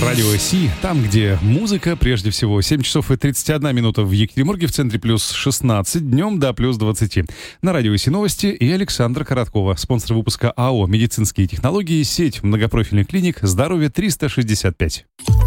Радио Си, там, где музыка, прежде всего. 7 часов и 31 минута в Екатеринбурге, в центре плюс 16, днем до плюс 20. На Радио Си новости и Александра Короткова, спонсор выпуска АО «Медицинские технологии», сеть многопрофильных клиник «Здоровье 365».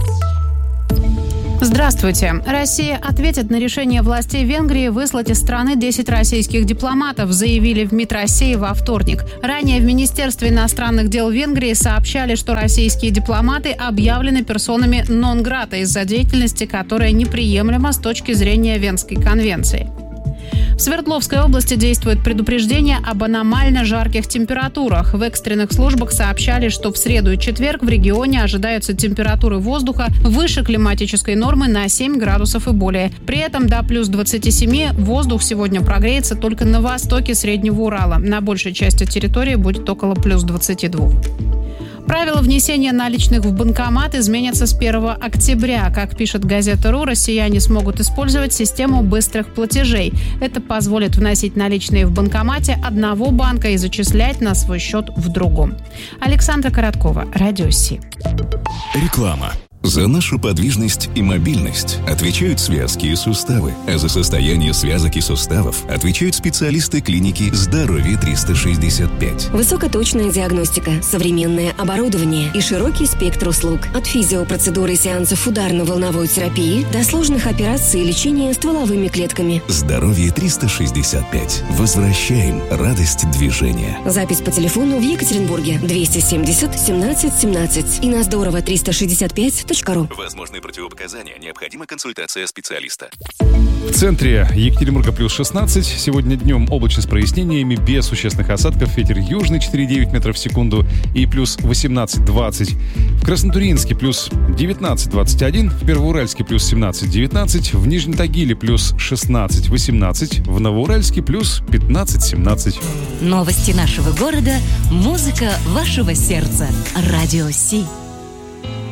Здравствуйте. Россия ответит на решение властей Венгрии выслать из страны 10 российских дипломатов, заявили в МИД России во вторник. Ранее в Министерстве иностранных дел Венгрии сообщали, что российские дипломаты объявлены персонами нон-грата из-за деятельности, которая неприемлема с точки зрения Венской конвенции. В Свердловской области действует предупреждение об аномально жарких температурах. В экстренных службах сообщали, что в среду и четверг в регионе ожидаются температуры воздуха выше климатической нормы на 7 градусов и более. При этом до плюс 27 воздух сегодня прогреется только на востоке Среднего Урала. На большей части территории будет около плюс 22. Правила внесения наличных в банкомат изменятся с 1 октября. Как пишет газета.ру, россияне смогут использовать систему быстрых платежей. Это позволит вносить наличные в банкомате одного банка и зачислять на свой счет в другом. Александра Короткова, Радио Си. Реклама. За нашу подвижность и мобильность отвечают связки и суставы, а за состояние связок и суставов отвечают специалисты клиники «Здоровье 365». Высокоточная диагностика, современное оборудование и широкий спектр услуг. От физиопроцедуры и сеансов ударно-волновой терапии до сложных операций и лечения стволовыми клетками. «Здоровье 365». Возвращаем радость движения. Запись по телефону в Екатеринбурге 270 17 17 и на здорово 365. Возможные противопоказания. Необходима консультация специалиста. В центре Екатеринбурга плюс 16. Сегодня днем облачно с прояснениями, без существенных осадков. Ветер южный 4,9 метров в секунду и плюс 18-20. В Краснотурьинске плюс 19-21. В Первоуральске плюс 17-19. В Нижнем Тагиле плюс 16-18. В Новоуральске плюс 15-17. Новости нашего города. Музыка вашего сердца. Радио Си.